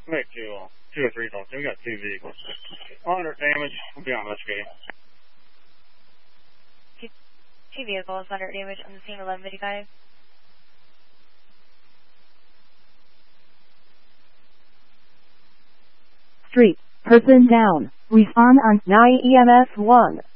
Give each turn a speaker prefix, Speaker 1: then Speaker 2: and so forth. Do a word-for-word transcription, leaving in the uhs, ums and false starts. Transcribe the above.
Speaker 1: Make two, uh, two or three thoughts. We got two vehicles. Under damage. We'll be on investigating.
Speaker 2: Two, two vehicles under damage on the scene, eleven fifty-five.
Speaker 3: Street. Person down. Respond on nine E M S one.